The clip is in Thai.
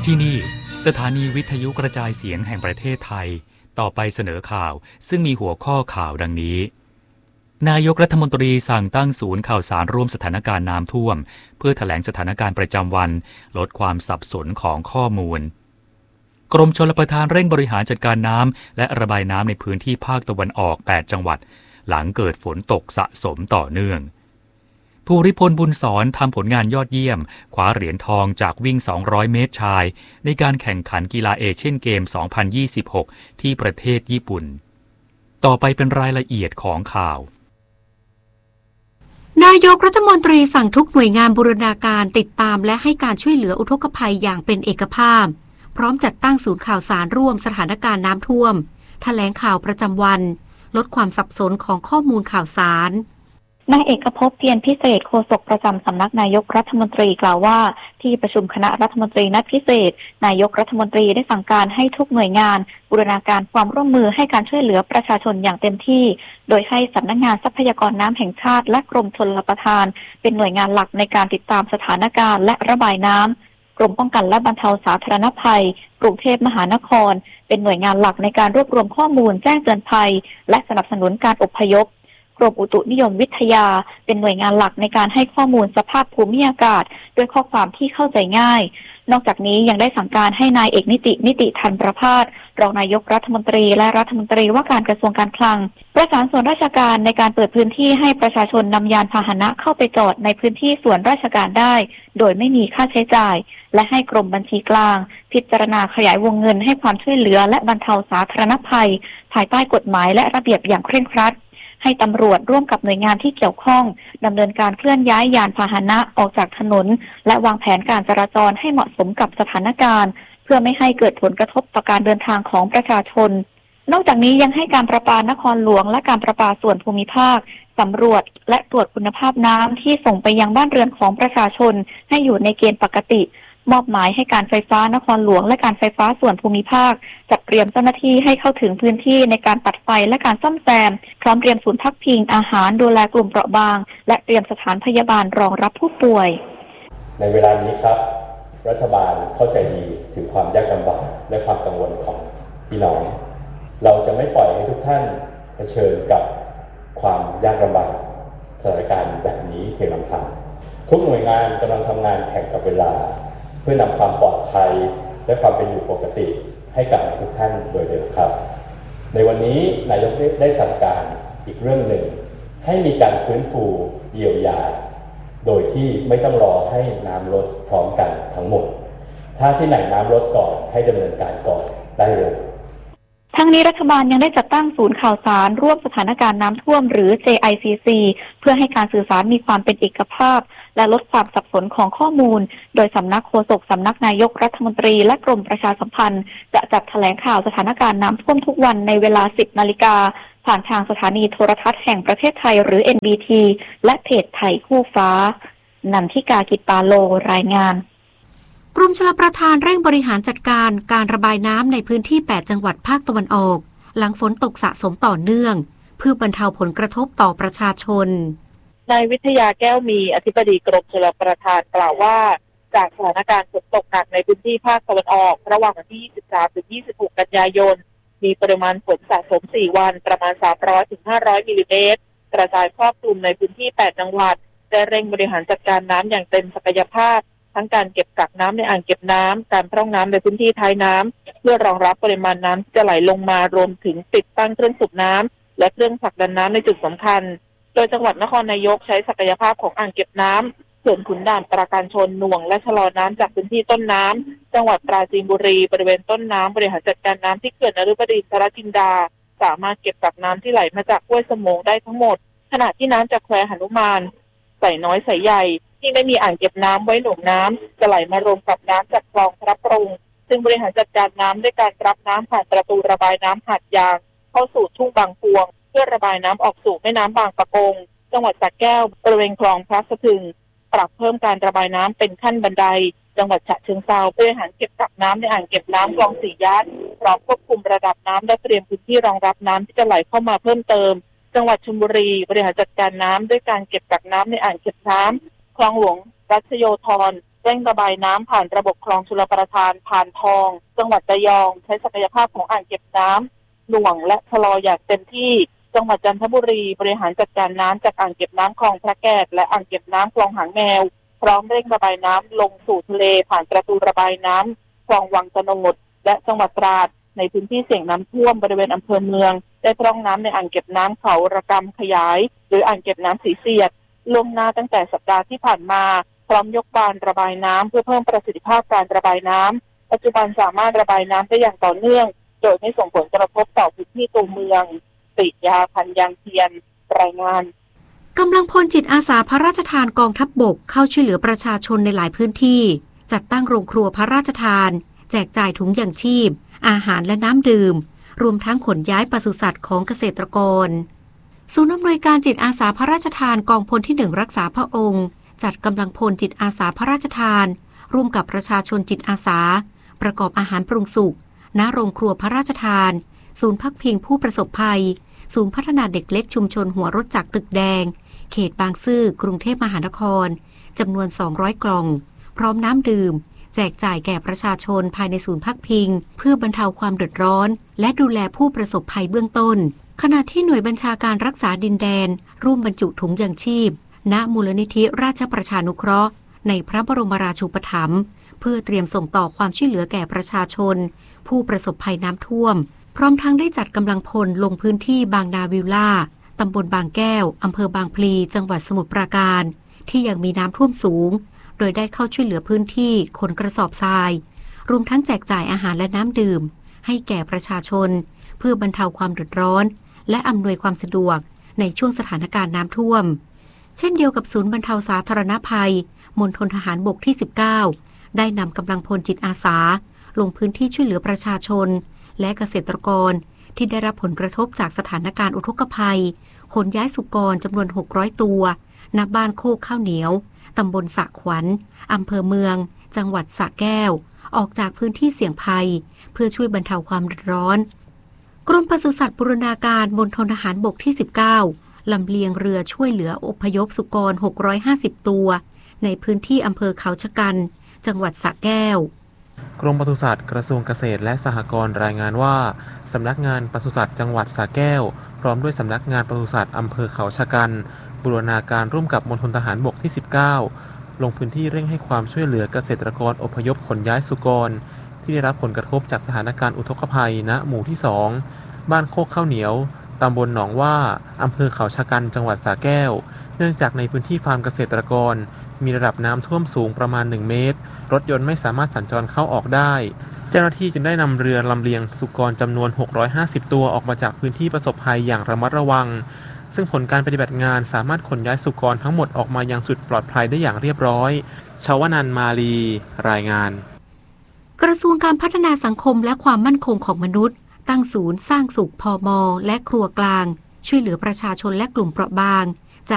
ที่นี่สถานีวิทยุกระจายเสียงแห่งประเทศไทยต่อไปเสนอข่าวซึ่งมีหัวข้อข่าวดังนี้นายกรัฐมนตรีสั่งตั้งศูนย์ข่าวสารร่วมสถานการณ์น้ำท่วมเพื่อแถลงสถานการณ์ประจำวันลดความสับสนของข้อมูลกรมชลประทานเร่งบริหารจัดการน้ำและระบายน้ำในพื้นที่ภาคตะวันออก8จังหวัดหลังเกิดฝนตกสะสมต่อเนื่องภูริพลบุญสอนทำผลงานยอดเยี่ยมคว้าเหรียญทองจากวิ่ง200เมตรชายในการแข่งขันกีฬาเอเชียนเกม2026ที่ประเทศญี่ปุ่นต่อไปเป็นรายละเอียดของข่าวนายกรัฐมนตรีสั่งทุกหน่วยงานบูรณาการติดตามและให้การช่วยเหลืออุทกภัยอย่างเป็นเอกภาพพร้อมจัดตั้งศูนย์ข่าวสารร่วมสถานการณ์น้ำท่วมแถลงข่าวประจำวันลดความสับสนของข้อมูลข่าวสารนายเอกภพ เพียรพิเศษโฆษกประจำสำนักนายกรัฐมนตรีกล่าวว่าที่ประชุมคณะรัฐมนตรีนัดพิเศษนายกรัฐมนตรีได้สั่งการให้ทุกหน่วยงานบูรณาการความร่วมมือให้การช่วยเหลือประชาชนอย่างเต็มที่โดยให้สำนักงานทรัพยากรน้ำแห่งชาติและกรมชลประทานเป็นหน่วยงานหลักในการติดตามสถานการณ์และระบายน้ำกรมป้องกันและบรรเทาสาธารณภัยกรุงเทพมหานครเป็นหน่วยงานหลักในการรวบรวมข้อมูลแจ้งเตือนภัยและสนับสนุนการอพยพกรมอุตุนิยมวิทยาเป็นหน่วยงานหลักในการให้ข้อมูลสภาพภูมิอากาศด้วยข้อความที่เข้าใจง่ายนอกจากนี้ยังได้สั่งการให้นายเอกนิติธันประภาสรองนายกรัฐมนตรีและรัฐมนตรีว่าการกระทรวงการคลังประสานส่วนราชการในการเปิดพื้นที่ให้ประชาชนนำยานพาหนะเข้าไปจอดในพื้นที่ส่วนราชการได้โดยไม่มีค่าใช้จ่ายและให้กรมบัญชีกลางพิจารณาขยายวงเงินให้ความช่วยเหลือและบรรเทาสาธารณภัยภายใต้กฎหมายและระเบียบอย่างเคร่งครัดให้ตำรวจร่วมกับหน่วยงานที่เกี่ยวข้องดำเนินการเคลื่อนย้ายยานพาหนะออกจากถนนและวางแผนการจราจรให้เหมาะสมกับสถานการณ์เพื่อไม่ให้เกิดผลกระทบต่อการเดินทางของประชาชนนอกจากนี้ยังให้การประปานครหลวงและการประปาส่วนภูมิภาคสำรวจและตรวจคุณภาพน้ำที่ส่งไปยังบ้านเรือนของประชาชนให้อยู่ในเกณฑ์ปกติมอบหมายให้การไฟฟ้านครหลวงและการไฟฟ้าส่วนภูมิภาคจัดเตรียมเจ้าหน้าที่ให้เข้าถึงพื้นที่ในการตัดไฟและการซ่อมแซมพร้อมเตรียมศูนย์พักพิงอาหารดูแลกลุ่มเปราะบางและเตรียมสถานพยาบาลรองรับผู้ป่วยในเวลานี้ครับรัฐบาลเข้าใจดีถึงความยากลำบากและความกังวลของพี่น้องเราจะไม่ปล่อยให้ทุกท่านเผชิญกับความยากลำบากสถานการณ์แบบนี้เพียงลำพังทุกหน่วยงานกำลังทำงานแข่งกับเวลาเพื่อนำความปลอดภัยและความเป็นอยู่ปกติให้กับทุกท่านโดยเร็วครับในวันนี้นายกได้สั่งการอีกเรื่องหนึ่งให้มีการฟื้นฟูเยียวยาโดยที่ไม่ต้องรอให้น้ำลดพร้อมกันทั้งหมดถ้าที่ไหนน้ำลดก่อนให้ดำเนินการก่อนได้เลยทั้งนี้รัฐบาลยังได้จัดตั้งศูนย์ข่าวสารร่วมสถานการณ์น้ำท่วมหรือ JICC เพื่อให้การสื่อสารมีความเป็นเอกภาพและลดความสับสนของข้อมูลโดยสำนักโฆษกสำนักนายกรัฐมนตรีและกรมประชาสัมพันธ์จะจัดแถลงข่าวสถานการณ์น้ำท่วมทุกวันในเวลา 10 นาฬิกาผ่านทางสถานีโทรทัศน์แห่งประเทศไทยหรือ NBT และเพจไทยคู่ฟ้านันทิกา กิตตาโลรายงานกรมชลประทานเร่งบริหารจัดการการระบายน้ำในพื้นที่8จังหวัดภาคตะวันออกหลังฝนตกสะสมต่อเนื่องเพื่อบรรเทาผลกระทบต่อประชาชนนายวิทยาแก้วมีอธิบดีกรมชลประทานกล่าวว่าจากสถานการณ์ฝนตกหนักในพื้นที่ภาคตะวันออกระหว่างวันที่ 23-26 กันยายนมีปริมาณฝนสะสม4วันประมาณ 300-500 มิลลิเมตรกระจายครอบคลุมในพื้นที่8จังหวัดได้เร่งบริหารจัดการน้ำอย่างเต็มศักยภาพทั้งการเก็บกักน้ำในอ่างเก็บน้ำการพร่องน้ำในพื้นที่ท้ายน้ำเพื่อรองรับปริมาณน้ำที่จะไหลลงมารวมถึงติดตั้งเครื่องสูบน้ำและเครื่องผลักดันน้ำในจุดสำคัญโดยจังหวัดนครนายกใช้ศักยภาพของอ่างเก็บน้ำเขื่อนขุนด่านปราการชนหน่วงและชะลอน้ำจากพื้นที่ต้นน้ำจังหวัดปราจีนบุรีบริเวณต้นน้ำบริหารจัดการน้ำที่เขื่อนนฤบดินทรจินดาสามารถเก็บกักน้ำที่ไหลมาจากห้วยสมงได้ทั้งหมดขณะที่น้ำจากแควหนุมานใส่น้อยใส่ใหญ่ที่ไม่มีอ่างเก็บน้ำไว้หน่วงน้ำจะไหลมารวมกับน้ำจากคลองพระปรุงซึ่งบริหารจัดการน้ำด้วยการรับน้ำผ่านประตูระบายน้ำหาดยางเข้าสู่ทุ่งบางพวงเพื่อระบายน้ำออกสู่แม่น้ำบางปะกงจังหวัดสระแก้วบริเวณคลองพระสะทึงปรับเพิ่มการระบายน้ำเป็นขั้นบันไดจังหวัดฉะเชิงเทราบริหารเก็บกักน้ำในอ่างเก็บน้ำคลองสี่ย่านพร้อมควบคุมระดับน้ำและเตรียมพื้นที่รองรับน้ำที่จะไหลเข้ามาเพิ่มเติมจังหวัดชลบุรีบริหารจัดการน้ำด้วยการเก็บกักน้ำในอ่างเก็บน้ำคลองหลวงรัชโยธรเร่งระบายน้ำผ่านระบบคลองชลประทานผ่านทองจังหวัดระยองใช้ศักยภาพของอ่างเก็บน้ำหน่วงและชะลออย่างเต็มที่จังหวัดจันทบุรีบริหารจัดการน้ำจากอ่างเก็บน้ำคลองพระแก้วและอ่างเก็บน้ำคลองหางแมวพร้อมเร่งระบายน้ำลงสู่ทะเลผ่านประตูระบายน้ำคลองวังตะโนดและจังหวัดตราดในพื้นที่เสี่ยงน้ำท่วมบริเวณอำเภอเมืองได้พร่องน้ำในอ่างเก็บน้ำเขาระกำขยายหรืออ่างเก็บน้ำสีเสียดล่วงหน้าตั้งแต่สัปดาห์ที่ผ่านมาพร้อมยกบานระบายน้ำเพื่อเพิ่มประสิทธิภาพการระบายน้ำปัจจุบันสามารถระบายน้ำได้อย่างต่อเนื่องโดยไม่ส่งผลกระทบต่อพื้นที่ตัวเมืองติยาพันยางเทียนรายงานกำลังพลจิตอาสาพระราชทานกองทัพบกเข้าช่วยเหลือประชาชนในหลายพื้นที่จัดตั้งโรงครัวพระราชทานแจกจ่ายถุงยางชีพอาหารและน้ำดื่มรวมทั้งขนย้ายปศุสัตว์ของเกษตรกรศูนย์อำนวยการจิตอาสาพระราชทานกองพลที่1รักษาพระองค์จัดกำลังพลจิตอาสาพระราชทานร่วมกับประชาชนจิตอาสาประกอบอาหารปรุงสุกณโรงครัวพระราชทานศูนย์พักพิงผู้ประสบภัยศูนย์พัฒนาเด็กเล็กชุมชนหัวรถจักรตึกแดงเขตบางซื่อกรุงเทพมหานครจำนวน200กล่องพร้อมน้ำดื่มแจกจ่ายแก่ประชาชนภายในศูนย์พักพิงเพื่อบรรเทาความเดือดร้อนและดูแลผู้ประสบภัยเบื้องต้นขณะที่หน่วยบัญชาการรักษาดินแดนร่วมบรรจุถุงยางชีพณมูลนิธิราชประชานุเคราะห์ในพระบรมราชูปถัมภ์เพื่อเตรียมส่งต่อความช่วยเหลือแก่ประชาชนผู้ประสบภัยน้ำท่วมพร้อมทั้งได้จัดกำลังพลลงพื้นที่บางนาวิลล่าตำบลบางแก้วอำเภอบางพลีจังหวัดสมุทรปราการที่ยังมีน้ำท่วมสูงโดยได้เข้าช่วยเหลือพื้นที่ขนกระสอบทรายรวมทั้งแจกจ่ายอาหารและน้ำดื่มให้แก่ประชาชนเพื่อบรรเทาความเดือดร้อนและอำนวยความสะดวกในช่วงสถานการณ์น้ำท่วมเช่นเดียวกับศูนย์บรรเทาสาธารณภัยมณฑลทหารบกที่19ได้นำกำลังพลจิตอาสาลงพื้นที่ช่วยเหลือประชาชนและเกษตรกรที่ได้รับผลกระทบจากสถานการณ์อุทกภัยขนย้ายสุกรจำนวน600ตัวณบ้านโคกข้าวเหนียวตำบลสะขวัญอำเภอเมืองจังหวัดสระแก้วออกจากพื้นที่เสี่ยงภัยเพื่อช่วยบรรเทาความเดือดร้อนกรมปศุสัตว์บูรณาการมณฑลทหารบกที่19ลำเลียงเรือช่วยเหลืออพยพสุกร650ตัวในพื้นที่อำเภอเขาชะกันจังหวัดสระแก้วกรมปศุสัตว์กระทรวงเกษตรและสหกรณ์รายงานว่าสำนักงานปศุสัตว์จังหวัดสระแก้วพร้อมด้วยสำนักงานปศุสัตว์อำเภอเขาชะกันบูรณาการร่วมกับมณฑลทหารบกที่19ลงพื้นที่เร่งให้ความช่วยเหลือเกษตรกรอพยพขนย้ายสุกรที่ได้รับผลกระทบจากสถานการณ์อุทกภัยณหมู่ที่2บ้านโคกข้าวเหนียวตำบลหนองว่าอำเภอเขาชะกันจังหวัดสระแก้วเนื่องจากในพื้นที่ฟาร์มเกษตรกรมีระดับน้ำท่วมสูงประมาณ1เมตรรถยนต์ไม่สามารถสัญจรเข้าออกได้เจ้าหน้าที่จึงได้นำเรือลำเลียงสุกรจำนวน650ตัวออกมาจากพื้นที่ประสบภัยอย่างระมัดระวังซึ่งผลการปฏิบัติงานสามารถขนย้ายสุกรทั้งหมดออกมายังจุดปลอดภัยได้อย่างเรียบร้อยชวนันท์มาลีรายงานกระทรวงการพัฒนาสังคมและความมั่นคงของมนุษย์ตั้งศูนย์สร้างสุขพม.และครัวกลางช่วยเหลือประชาชนและกลุ่มเปราะบาง